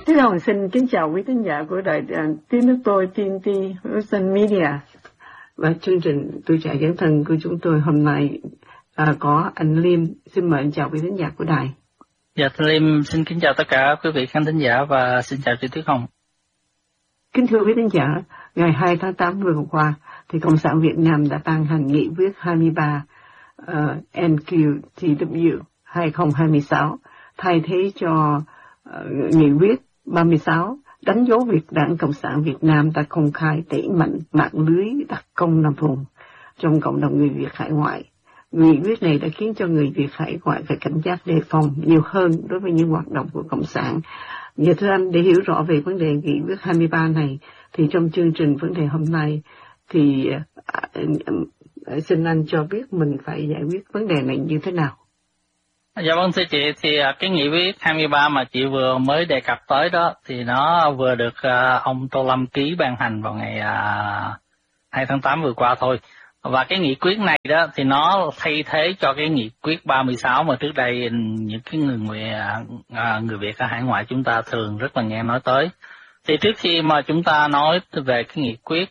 Thế Hồng xin kính chào quý khán giả của đài tiếng nước tôi TNT Houston Media. Và chương trình Tuổi Trẻ Dẫn Thân của chúng tôi hôm nay có anh Liêm. Xin mời anh chào quý khán giả của đài. Dạ, thưa Liêm xin kính chào tất cả quý vị khán thính giả và xin chào chị Tuyết Hồng. Kính thưa quý khán giả, ngày 2 tháng 8 vừa qua thì Cộng sản Việt Nam đã ban hành nghị quyết 23 NQTW 2026 thay thế cho nghị quyết 36 đánh dấu việc Đảng Cộng sản Việt Nam đã công khai đẩy mạnh mạng lưới đặc công nằm vùng trong cộng đồng người Việt hải ngoại. Nghị quyết này đã khiến cho người Việt hải ngoại phải cảnh giác đề phòng nhiều hơn đối với những hoạt động của Cộng sản. Dạ thưa anh, để hiểu rõ về vấn đề nghị quyết 23 này, thì trong chương trình vấn đề hôm nay thì xin anh cho biết mình phải giải quyết vấn đề này như thế nào. Dạ vâng thưa chị, thì cái nghị quyết 23 mà chị vừa mới đề cập tới đó thì nó vừa được ông Tô Lâm ký ban hành vào ngày 2 tháng 8 vừa qua thôi. Và cái nghị quyết này đó thì nó thay thế cho cái nghị quyết 36 mà trước đây những cái người Việt ở hải ngoại chúng ta thường rất là nghe nói tới. Thì trước khi mà chúng ta nói về cái nghị quyết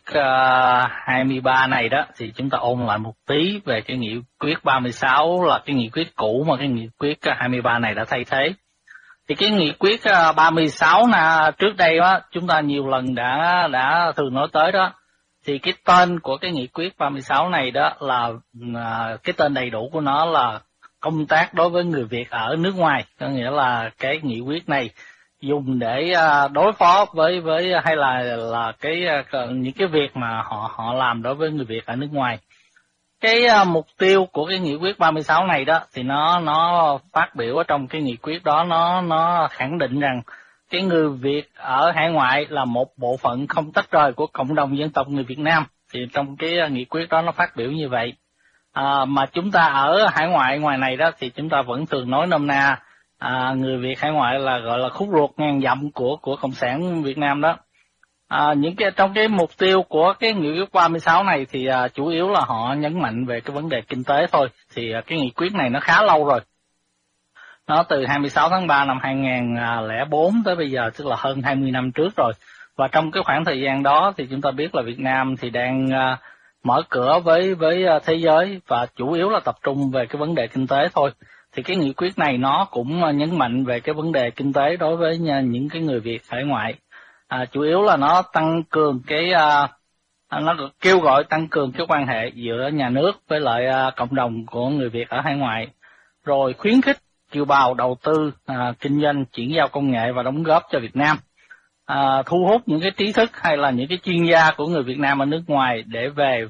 23 này đó thì chúng ta ôn lại một tí về cái nghị quyết 36 là cái nghị quyết cũ mà cái nghị quyết 23 này đã thay thế. Thì cái nghị quyết 36 trước đây đó chúng ta nhiều lần đã thường nói tới đó. Thì cái tên của cái nghị quyết 36 này đó là cái tên đầy đủ của nó là công tác đối với người Việt ở nước ngoài, có nghĩa là cái nghị quyết này dùng để đối phó với hay là những cái việc mà họ làm đối với người Việt ở nước ngoài. Cái mục tiêu của cái nghị quyết 36 này đó thì nó phát biểu ở trong cái nghị quyết đó, nó khẳng định rằng cái người Việt ở hải ngoại là một bộ phận không tách rời của cộng đồng dân tộc người Việt Nam. Thì trong cái nghị quyết đó nó phát biểu như vậy. Mà chúng ta ở hải ngoại ngoài này đó thì chúng ta vẫn thường nói nôm na người Việt hải ngoại là gọi là khúc ruột ngàn dặm của Cộng sản Việt Nam đó. Trong cái mục tiêu của cái nghị quyết 36 này thì chủ yếu là họ nhấn mạnh về cái vấn đề kinh tế thôi. Thì cái nghị quyết này nó khá lâu rồi. Nó từ 26 tháng 3 năm 2004 tới bây giờ, tức là hơn 20 năm trước rồi. Và trong cái khoảng thời gian đó thì chúng ta biết là Việt Nam thì đang mở cửa với thế giới và chủ yếu là tập trung về cái vấn đề kinh tế thôi. Thì cái nghị quyết này nó cũng nhấn mạnh về cái vấn đề kinh tế đối với những cái người Việt hải ngoại. Chủ yếu là nó tăng cường nó kêu gọi tăng cường cái quan hệ giữa nhà nước với lại cộng đồng của người Việt ở hải ngoại. Rồi khuyến khích kiều bào đầu tư, kinh doanh, chuyển giao công nghệ và đóng góp cho Việt Nam. Thu hút những cái trí thức hay là những cái chuyên gia của người Việt Nam ở nước ngoài để về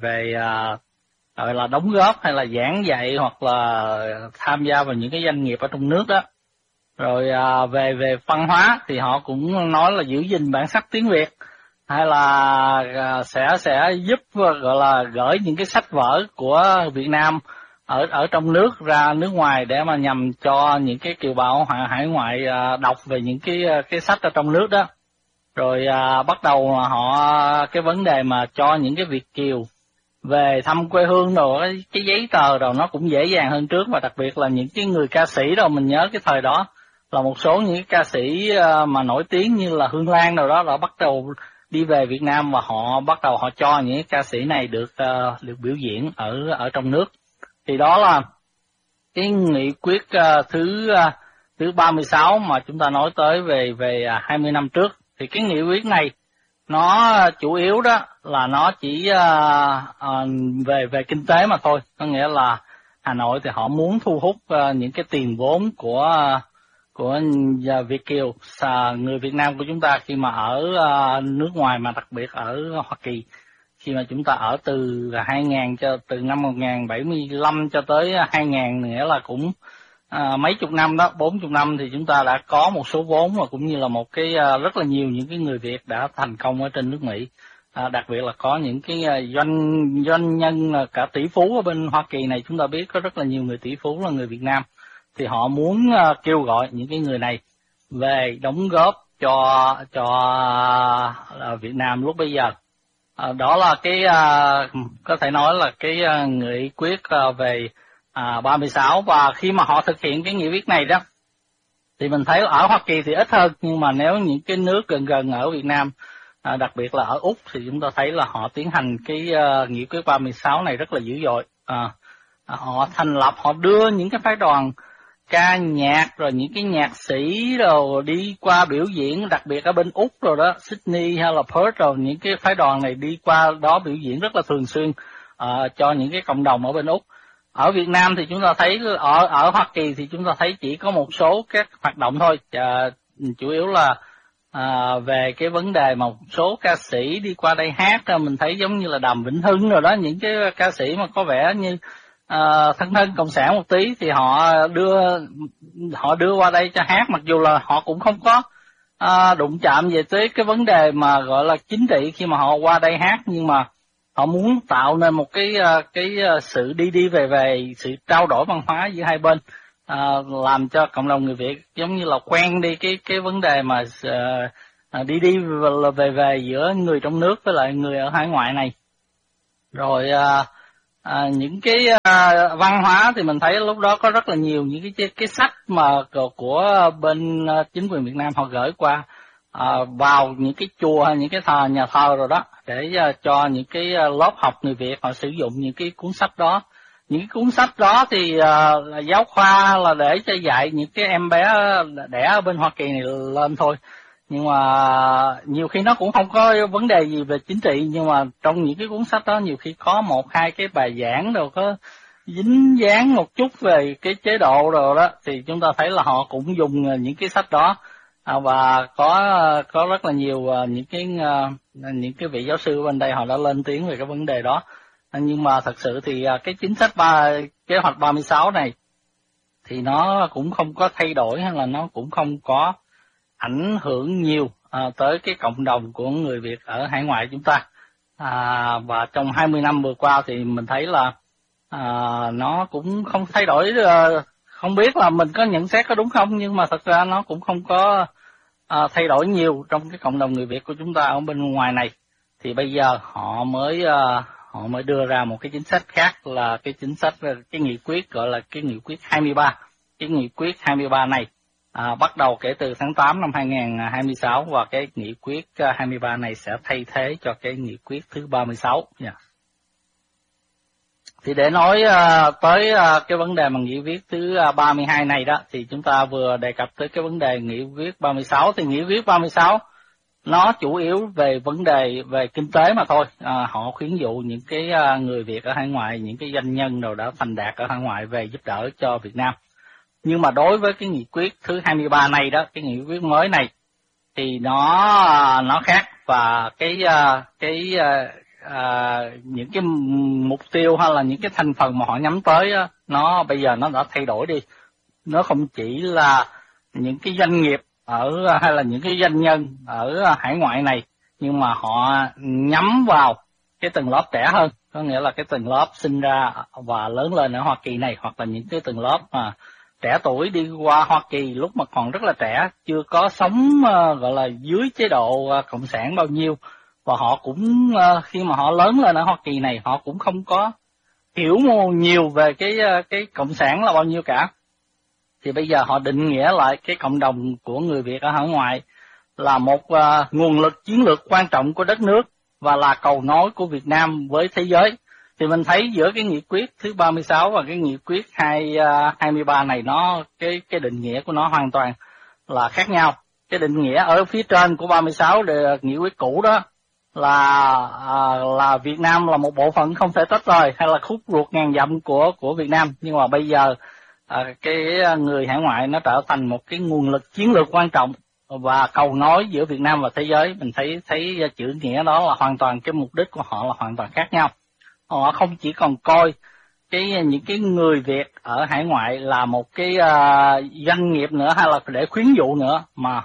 gọi là đóng góp hay là giảng dạy hoặc là tham gia vào những cái doanh nghiệp ở trong nước đó. Rồi về văn hóa thì họ cũng nói là giữ gìn bản sắc tiếng Việt, hay là sẽ giúp gọi là gửi những cái sách vở của Việt Nam ở trong nước ra nước ngoài để mà nhằm cho những cái kiều bào hải ngoại đọc về những cái sách ở trong nước đó. Rồi bắt đầu cái vấn đề mà cho những cái Việt kiều về thăm quê hương rồi cái giấy tờ rồi nó cũng dễ dàng hơn trước. Và đặc biệt là những cái người ca sĩ đâu, mình nhớ cái thời đó là một số những cái ca sĩ mà nổi tiếng như là Hương Lan đâu đó đã bắt đầu đi về Việt Nam và họ bắt đầu cho những cái ca sĩ này được biểu diễn ở trong nước. Thì đó là cái nghị quyết thứ 36 mà chúng ta nói tới về 20 năm trước. Thì cái nghị quyết này nó chủ yếu đó là nó chỉ về kinh tế mà thôi. Có nghĩa là Hà Nội thì họ muốn thu hút những cái tiền vốn của Việt kiều, người Việt Nam của chúng ta khi mà ở nước ngoài, mà đặc biệt ở Hoa Kỳ. Khi mà chúng ta ở từ năm 1975 cho tới 2000, nghĩa là cũng mấy chục năm đó, 40 năm, thì chúng ta đã có một số vốn và cũng như là một cái rất là nhiều những cái người Việt đã thành công ở trên nước Mỹ. Đặc biệt là có những cái doanh nhân là cả tỷ phú ở bên Hoa Kỳ này, chúng ta biết có rất là nhiều người tỷ phú là người Việt Nam. Thì họ muốn kêu gọi những cái người này về đóng góp cho Việt Nam lúc bây giờ. Đó là cái có thể nói là cái nghị quyết về 36. Và khi mà họ thực hiện cái nghị quyết này đó Thì mình thấy ở Hoa Kỳ thì ít hơn, nhưng mà nếu những cái nước gần gần ở Việt Nam, đặc biệt là ở Úc, thì chúng ta thấy là họ tiến hành cái nghị quyết 36 này rất là dữ dội. Họ thành lập, họ đưa những cái phái đoàn ca nhạc rồi những cái nhạc sĩ rồi đi qua biểu diễn, đặc biệt ở bên Úc rồi đó, Sydney hay là Perth, rồi những cái phái đoàn này đi qua đó biểu diễn rất là thường xuyên cho những cái cộng đồng ở bên Úc. Ở Việt Nam thì chúng ta thấy ở Hoa Kỳ thì chúng ta thấy chỉ có một số các hoạt động thôi, chủ yếu là về cái vấn đề mà một số ca sĩ đi qua đây hát, mình thấy giống như là Đàm Vĩnh Hưng rồi đó, những cái ca sĩ mà có vẻ như thân cộng sản một tí thì họ đưa qua đây cho hát, mặc dù là họ cũng không có đụng chạm về tới cái vấn đề mà gọi là chính trị khi mà họ qua đây hát, nhưng mà họ muốn tạo nên một cái sự đi về sự trao đổi văn hóa giữa hai bên, làm cho cộng đồng người Việt giống như là quen đi cái vấn đề mà đi về giữa người trong nước với lại người ở hải ngoại này. Rồi những cái văn hóa thì mình thấy lúc đó có rất là nhiều những cái sách mà của bên chính quyền Việt Nam họ gửi qua vào những cái chùa hay những cái nhà thờ rồi đó, để cho những cái lớp học người Việt họ sử dụng những cái cuốn sách đó. Những cái cuốn sách đó thì là giáo khoa, là để cho dạy những cái em bé đẻ ở bên Hoa Kỳ này lên thôi. Nhưng mà nhiều khi nó cũng không có vấn đề gì về chính trị, nhưng mà trong những cái cuốn sách đó nhiều khi có một hai cái bài giảng đâu có dính dáng một chút về cái chế độ rồi đó, thì chúng ta thấy là họ cũng dùng những cái sách đó. Và có rất là nhiều những cái vị giáo sư bên đây họ đã lên tiếng về cái vấn đề đó. Nhưng mà thật sự thì cái chính sách kế hoạch 36 này thì nó cũng không có thay đổi, hay là nó cũng không có ảnh hưởng nhiều tới cái cộng đồng của người Việt ở hải ngoại chúng ta. Và trong 20 năm vừa qua thì mình thấy là nó cũng không thay đổi. Không biết là mình có nhận xét có đúng không, nhưng mà thật ra nó cũng không có thay đổi nhiều trong cái cộng đồng người Việt của chúng ta ở bên ngoài này. Thì bây giờ họ mới đưa ra một cái chính sách khác, là cái chính sách, cái nghị quyết gọi là cái nghị quyết 23. Cái nghị quyết 23 này bắt đầu kể từ tháng 8 năm 2026, và cái nghị quyết 23 này sẽ thay thế cho cái nghị quyết thứ 36. Thì để nói tới cái vấn đề mà nghị quyết thứ 32 này đó, thì chúng ta vừa đề cập tới cái vấn đề nghị quyết 36. Thì nghị quyết 36 nó chủ yếu về vấn đề về kinh tế mà thôi. Họ khuyến dụ những cái người Việt ở hải ngoại, những cái doanh nhân nào đã thành đạt ở hải ngoại về giúp đỡ cho Việt Nam. Nhưng mà đối với cái nghị quyết thứ 23 này đó, cái nghị quyết mới này thì nó khác, và những cái mục tiêu hay là những cái thành phần mà họ nhắm tới đó, bây giờ nó đã thay đổi đi. Nó không chỉ là những cái doanh nghiệp hay là những cái doanh nhân ở hải ngoại này, nhưng mà họ nhắm vào cái tầng lớp trẻ hơn, có nghĩa là cái tầng lớp sinh ra và lớn lên ở Hoa Kỳ này, hoặc là những cái tầng lớp mà trẻ tuổi đi qua Hoa Kỳ lúc mà còn rất là trẻ, chưa có sống gọi là dưới chế độ cộng sản bao nhiêu, và họ cũng khi mà họ lớn lên ở Hoa Kỳ này, họ cũng không có hiểu nhiều về cái cộng sản là bao nhiêu cả. Thì bây giờ họ định nghĩa lại cái cộng đồng của người Việt ở hải ngoại là một nguồn lực chiến lược quan trọng của đất nước, và là cầu nối của Việt Nam với thế giới. Thì mình thấy giữa cái nghị quyết thứ 36 và cái nghị quyết 23 này, cái định nghĩa của nó hoàn toàn là khác nhau. Cái định nghĩa ở phía trên của 36 nghị quyết cũ đó là Việt Nam là một bộ phận không thể tách rời, hay là khúc ruột ngàn dặm của Việt Nam. Nhưng mà bây giờ cái người hải ngoại nó trở thành một cái nguồn lực chiến lược quan trọng và cầu nối giữa Việt Nam và thế giới. Mình thấy chữ nghĩa đó là hoàn toàn, cái mục đích của họ là hoàn toàn khác nhau. Họ không chỉ còn coi những cái người Việt ở hải ngoại là một cái doanh nghiệp nữa, hay là để khuyến dụ nữa, mà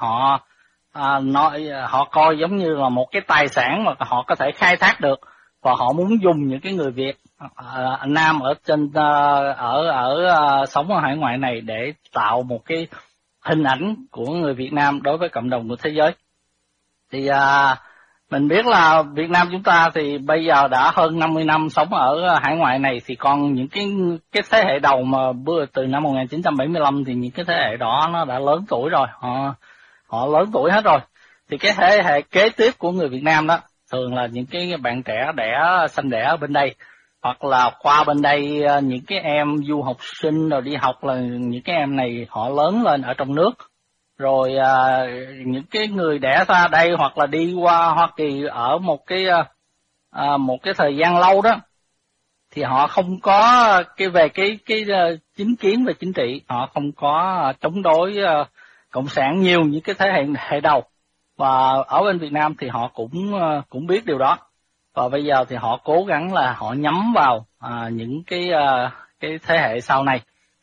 họ coi giống như là một cái tài sản mà họ có thể khai thác được, và họ muốn dùng những cái người Việt Nam ở trên sống ở hải ngoại này để tạo một cái hình ảnh của người Việt Nam đối với cộng đồng của thế giới. Thì Mình biết là Việt Nam chúng ta thì bây giờ đã hơn 50 năm sống ở hải ngoại này, thì còn những cái thế hệ đầu mà từ năm 1975 thì những cái thế hệ đó nó đã lớn tuổi rồi, họ lớn tuổi hết rồi. Thì cái thế hệ kế tiếp của người Việt Nam đó thường là những cái bạn trẻ sanh đẻ ở bên đây, hoặc là qua bên đây những cái em du học sinh rồi đi học, là những cái em này họ lớn lên ở trong nước. Rồi những cái người đẻ ra đây hoặc là đi qua Hoa Kỳ ở một cái thời gian lâu đó, thì họ không có về cái chính kiến về chính trị, họ không có chống đối cộng sản nhiều như cái thế hệ đầu. Và ở bên Việt Nam thì họ cũng biết điều đó, và bây giờ thì họ cố gắng là họ nhắm vào những cái thế hệ sau này.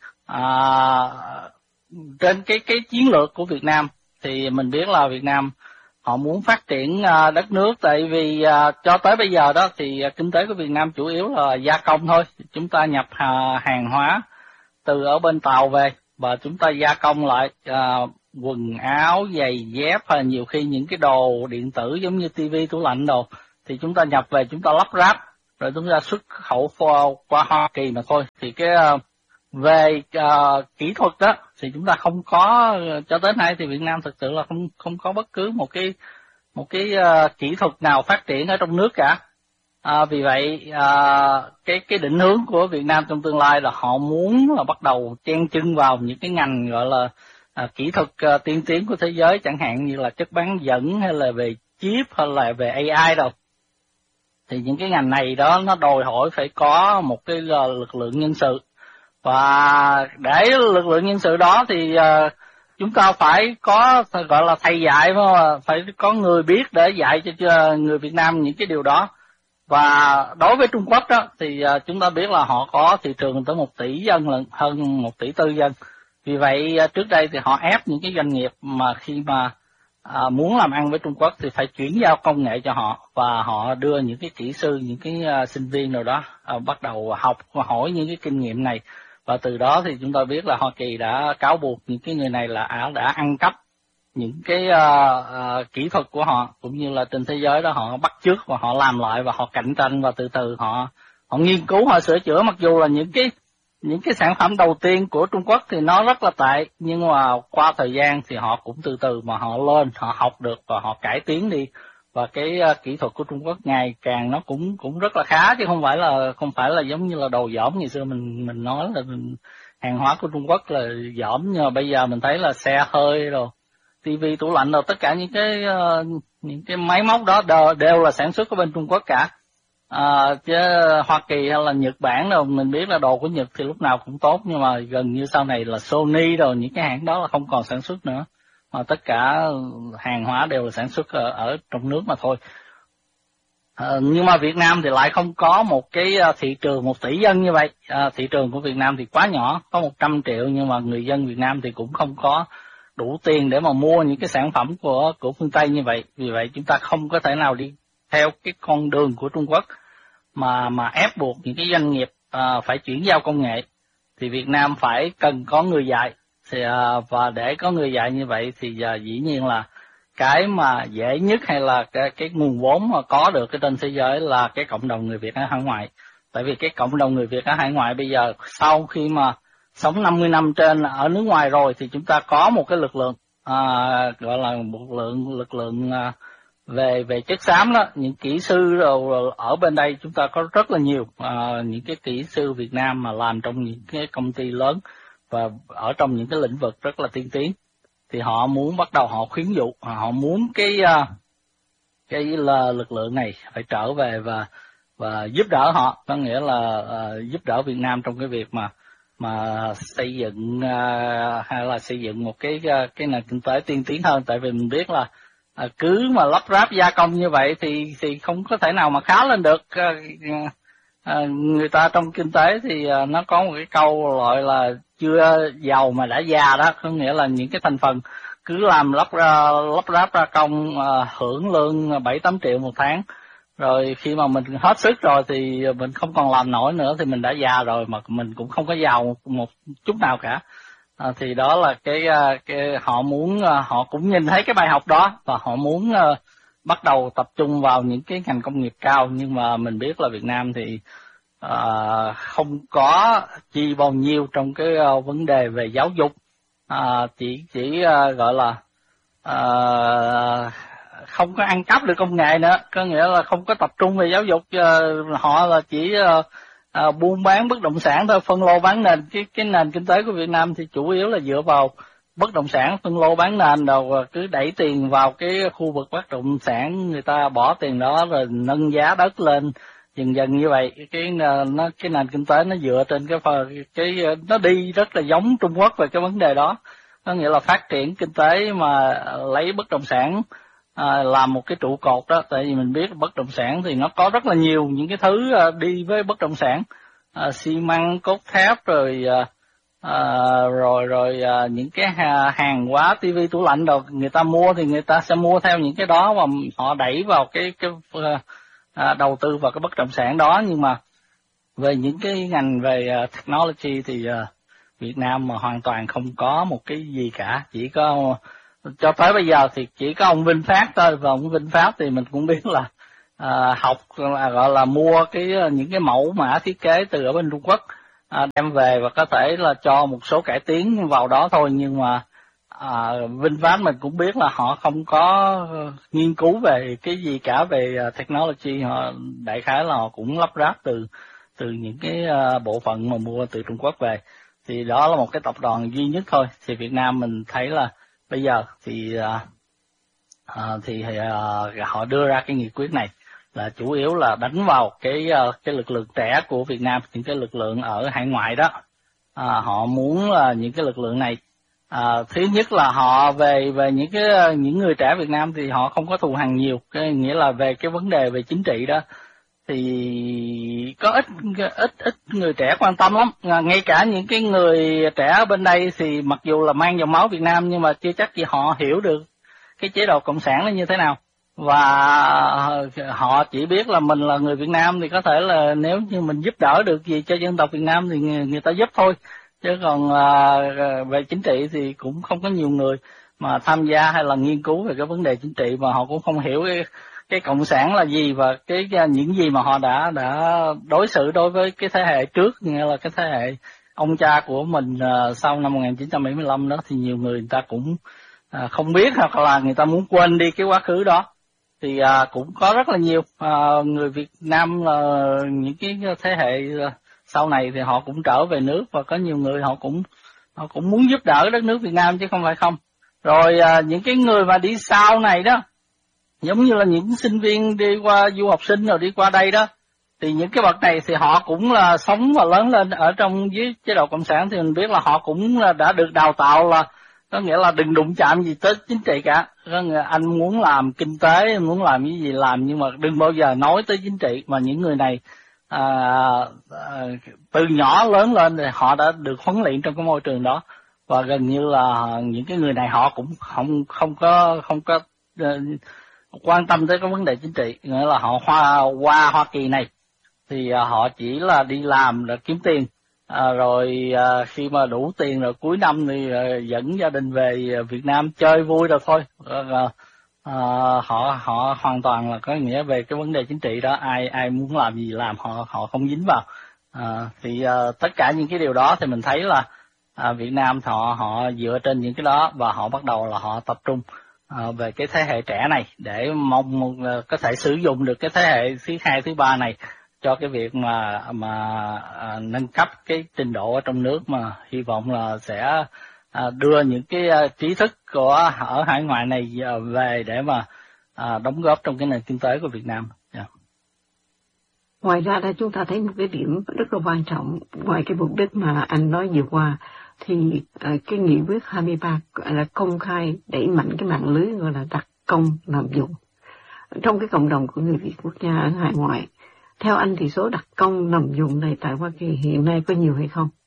Trên cái chiến lược của Việt Nam thì mình biết là Việt Nam họ muốn phát triển đất nước, tại vì cho tới bây giờ đó thì kinh tế của Việt Nam chủ yếu là gia công thôi. Chúng ta nhập hàng hóa từ ở bên Tàu về và chúng ta gia công lại quần áo, giày dép, hay nhiều khi những cái đồ điện tử giống như tivi, tủ lạnh đồ thì chúng ta nhập về, chúng ta lắp ráp rồi chúng ta xuất khẩu qua Hoa Kỳ mà thôi. Thì cái về kỹ thuật đó thì chúng ta không có, cho tới nay thì Việt Nam thực sự là không có bất cứ một cái kỹ thuật nào phát triển ở trong nước cả. Vì vậy cái định hướng của Việt Nam trong tương lai là họ muốn là bắt đầu chen chân vào những cái ngành gọi là kỹ thuật tiên tiến của thế giới, chẳng hạn như là chất bán dẫn, hay là về chip, hay là về AI đâu. Thì những cái ngành này đó nó đòi hỏi phải có một cái lực lượng nhân sự, và để lực lượng nhân sự đó thì chúng ta phải có gọi là thầy dạy, phải có người biết để dạy cho người Việt Nam những cái điều đó. Và đối với Trung Quốc đó thì chúng ta biết là họ có thị trường tới 1 tỷ dân lận, hơn 1 tỷ 4 dân. Vì vậy trước đây thì họ ép những cái doanh nghiệp mà khi mà muốn làm ăn với Trung Quốc thì phải chuyển giao công nghệ cho họ, và họ đưa những cái kỹ sư, những cái sinh viên nào đó bắt đầu học và hỏi những cái kinh nghiệm này. Và từ đó thì chúng ta biết là Hoa Kỳ đã cáo buộc những cái người này là đã ăn cắp những cái kỹ thuật của họ, cũng như là trên thế giới đó họ bắt chước và họ làm lại và họ cạnh tranh, và từ từ họ nghiên cứu, họ sửa chữa. Mặc dù là những cái sản phẩm đầu tiên của Trung Quốc thì nó rất là tệ, nhưng mà qua thời gian thì họ cũng từ từ mà họ lên, họ học được và họ cải tiến đi. Và cái kỹ thuật của Trung Quốc ngày càng nó cũng rất là khá, chứ không phải là giống như là đồ dởm ngày xưa mình nói là hàng hóa của Trung Quốc là dởm. Nhưng mà bây giờ mình thấy là xe hơi rồi, tivi, tủ lạnh rồi, tất cả những cái máy móc đó đều là sản xuất ở bên Trung Quốc cả. Chứ Hoa Kỳ hay là Nhật Bản đâu, mình biết là đồ của Nhật thì lúc nào cũng tốt, nhưng mà gần như sau này là Sony rồi, những cái hãng đó là không còn sản xuất nữa, mà tất cả hàng hóa đều là sản xuất ở trong nước mà thôi. Nhưng mà Việt Nam thì lại không có một cái thị trường 1 tỷ dân như vậy. Thị trường của Việt Nam thì quá nhỏ, có 100 triệu, nhưng mà người dân Việt Nam thì cũng không có đủ tiền để mà mua những cái sản phẩm của phương Tây như vậy. Vì vậy chúng ta không có thể nào đi theo cái con đường của Trung Quốc mà ép buộc những cái doanh nghiệp phải chuyển giao công nghệ. Thì Việt Nam phải cần có người dạy. Và để có người dạy như vậy thì dĩ nhiên là cái mà dễ nhất, hay là cái nguồn vốn mà có được cái trên thế giới là cái cộng đồng người Việt ở hải ngoại. Tại vì cái cộng đồng người Việt ở hải ngoại bây giờ, sau khi mà sống 50 năm trên ở nước ngoài rồi, thì chúng ta có một cái lực lượng gọi là một lực lượng về chất xám đó. Những kỹ sư rồi ở bên đây chúng ta có rất là nhiều những cái kỹ sư Việt Nam mà làm trong những cái công ty lớn và ở trong những cái lĩnh vực rất là tiên tiến. Thì họ muốn bắt đầu, họ khuyến dụ, họ muốn cái lực lượng này phải trở về và giúp đỡ họ, có nghĩa là giúp đỡ Việt Nam trong cái việc mà xây dựng hay là xây dựng một cái nền kinh tế tiên tiến hơn. Tại vì mình biết là cứ mà lắp ráp gia công như vậy thì không có thể nào mà khá lên được. Người ta trong kinh tế thì nó có một cái câu gọi là chưa giàu mà đã già đó, có nghĩa là những cái thành phần cứ làm lắp ráp gia công hưởng lương 7-8 triệu một tháng, rồi khi mà mình hết sức rồi thì mình không còn làm nổi nữa thì mình đã già rồi, mà mình cũng không có giàu một chút nào cả. Thì đó là cái họ muốn, họ cũng nhìn thấy cái bài học đó và họ muốn bắt đầu tập trung vào những cái ngành công nghiệp cao, nhưng mà mình biết là Việt Nam thì không có chi bao nhiêu trong cái vấn đề về giáo dục, chỉ gọi là không có ăn cắp được công nghệ nữa, có nghĩa là không có tập trung về giáo dục, họ là chỉ buôn bán bất động sản thôi, phân lô bán nền. Cái nền kinh tế của Việt Nam thì chủ yếu là dựa vào bất động sản, phân lô bán nền, rồi cứ đẩy tiền vào cái khu vực bất động sản, người ta bỏ tiền đó rồi nâng giá đất lên dần dần như vậy. Cái nền kinh tế nó dựa trên cái nó đi rất là giống Trung Quốc về cái vấn đề đó, có nghĩa là phát triển kinh tế mà lấy bất động sản làm một cái trụ cột đó. Tại vì mình biết bất động sản thì nó có rất là nhiều những cái thứ đi với bất động sản, xi măng, cốt thép, rồi những cái hàng hóa, tivi, tủ lạnh rồi người ta mua thì người ta sẽ mua theo những cái đó, và họ đẩy vào cái đầu tư vào cái bất động sản đó. Nhưng mà về những cái ngành về technology thì Việt Nam mà hoàn toàn không có một cái gì cả. Chỉ có cho tới bây giờ thì chỉ có ông VinFast thôi, và ông VinFast thì mình cũng biết là học gọi là mua những cái mẫu mã thiết kế từ ở bên Trung Quốc, đem về và có thể là cho một số cải tiến vào đó thôi. Nhưng mà VinFast mình cũng biết là họ không có nghiên cứu về cái gì cả về technology, họ đại khái là họ cũng lắp ráp từ những cái bộ phận mà mua từ Trung Quốc về. Thì đó là một cái tập đoàn duy nhất thôi. Thì Việt Nam mình thấy là bây giờ thì họ đưa ra cái nghị quyết này là chủ yếu là đánh vào cái lực lượng trẻ của Việt Nam, những cái lực lượng ở hải ngoại đó. Họ muốn là những cái lực lượng này, thứ nhất là họ về những người trẻ Việt Nam thì họ không có thù hằn nhiều, cái nghĩa là về cái vấn đề về chính trị đó thì có ít người trẻ quan tâm lắm. Ngay cả những cái người trẻ ở bên đây thì mặc dù là mang dòng máu Việt Nam nhưng mà chưa chắc gì họ hiểu được cái chế độ cộng sản nó như thế nào, và họ chỉ biết là mình là người Việt Nam thì có thể là nếu như mình giúp đỡ được gì cho dân tộc Việt Nam thì người ta giúp thôi, chứ còn về chính trị thì cũng không có nhiều người mà tham gia hay là nghiên cứu về cái vấn đề chính trị, mà họ cũng không hiểu cái cộng sản là gì và những gì mà họ đã đối xử đối với cái thế hệ trước, nghĩa là cái thế hệ ông cha của mình sau năm 1975 đó, thì nhiều người ta cũng không biết, hoặc là người ta muốn quên đi cái quá khứ đó. Thì cũng có rất là nhiều người Việt Nam là những cái thế hệ sau này thì họ cũng trở về nước, và có nhiều người họ cũng muốn giúp đỡ đất nước Việt Nam chứ không phải không. Rồi những cái người mà đi sau này đó, giống như là những sinh viên đi qua du học sinh rồi đi qua đây đó, thì những cái bậc này thì họ cũng là sống và lớn lên ở trong dưới chế độ cộng sản, thì mình biết là họ cũng đã được đào tạo là có nghĩa là đừng đụng chạm gì tới chính trị cả. Anh muốn làm kinh tế, muốn làm cái gì làm, nhưng mà đừng bao giờ nói tới chính trị. Mà những người này từ nhỏ lớn lên thì họ đã được huấn luyện trong cái môi trường đó, và gần như là những cái người này họ cũng không có quan tâm tới cái vấn đề chính trị. Nghĩa là họ qua Hoa Kỳ này thì họ chỉ là đi làm để kiếm tiền, rồi khi mà đủ tiền rồi cuối năm thì dẫn gia đình về Việt Nam chơi vui rồi thôi. Họ hoàn toàn là có nghĩa về cái vấn đề chính trị đó, ai muốn làm gì làm, họ không dính vào. Thì tất cả những cái điều đó thì mình thấy là Việt Nam họ dựa trên những cái đó, và họ bắt đầu là họ tập trung về cái thế hệ trẻ này để mong có thể sử dụng được cái thế hệ thứ hai, thứ ba này cho cái việc mà nâng cấp cái trình độ ở trong nước, mà hy vọng là sẽ đưa những cái trí thức của ở hải ngoại này về để mà đóng góp trong cái nền kinh tế của Việt Nam. Ngoài ra đây chúng ta thấy một cái điểm rất là quan trọng, ngoài cái mục đích mà anh nói vừa qua, thì cái nghị quyết 23 là công khai đẩy mạnh cái mạng lưới gọi là đặc công làm dụng trong cái cộng đồng của người Việt quốc gia ở hải ngoại. Theo anh thì số đặc công làm dụng này tại Hoa Kỳ hiện nay có nhiều hay không?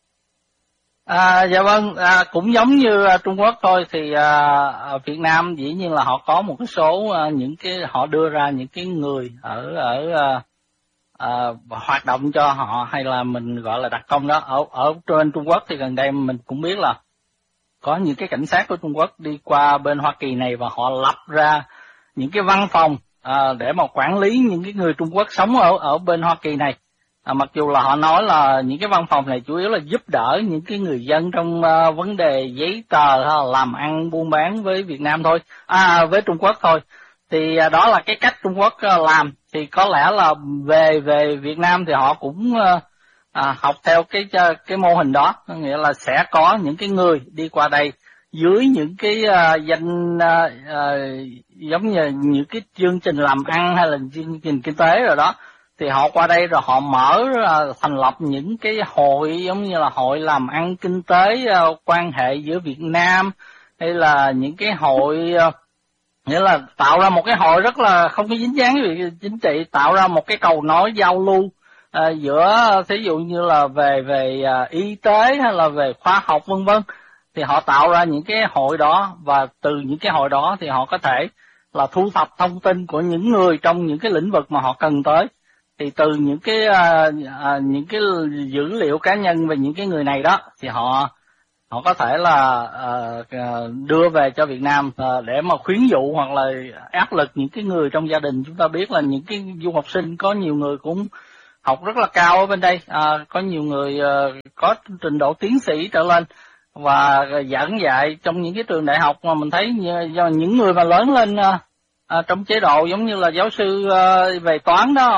Dạ vâng, cũng giống như Trung Quốc thôi, thì Việt Nam dĩ nhiên là họ có một cái số những cái họ đưa ra những cái người ở hoạt động cho họ, hay là mình gọi là đặc công đó. Ở trên Trung Quốc thì gần đây mình cũng biết là có những cái cảnh sát của Trung Quốc đi qua bên Hoa Kỳ này, và họ lập ra những cái văn phòng để mà quản lý những cái người Trung Quốc sống ở bên Hoa Kỳ này. Mặc dù là họ nói là những cái văn phòng này chủ yếu là giúp đỡ những cái người dân trong vấn đề giấy tờ làm ăn buôn bán với Việt Nam thôi, với Trung Quốc thôi. Thì đó là cái cách Trung Quốc làm. Thì có lẽ là về Việt Nam thì họ cũng học theo cái mô hình đó, nghĩa là sẽ có những cái người đi qua đây dưới những cái danh giống như những cái chương trình làm ăn hay là chương trình kinh tế rồi đó, thì họ qua đây rồi họ mở thành lập những cái hội giống như là hội làm ăn kinh tế, quan hệ giữa Việt Nam, hay là những cái hội nghĩa là tạo ra một cái hội rất là không có dính dáng với chính trị, tạo ra một cái cầu nối giao lưu giữa thí dụ như là về y tế hay là về khoa học vân vân. Thì họ tạo ra những cái hội đó, và từ những cái hội đó thì họ có thể là thu thập thông tin của những người trong những cái lĩnh vực mà họ cần tới. Thì từ những cái dữ liệu cá nhân về những cái người này đó thì họ có thể là đưa về cho Việt Nam để mà khuyến dụ hoặc là áp lực những cái người trong gia đình. Chúng ta biết là những cái du học sinh có nhiều người cũng học rất là cao ở bên đây, có nhiều người có trình độ tiến sĩ trở lên và giảng dạy trong những cái trường đại học mà mình thấy do những người mà lớn lên trong chế độ giống như là giáo sư về toán đó,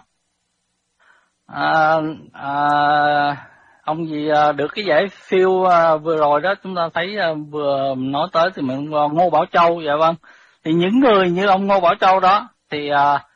ông gì được cái giải Phiêu vừa rồi đó, chúng ta thấy vừa nói tới thì mình Ngô Bảo Châu, dạ vâng. Thì những người như ông Ngô Bảo Châu đó thì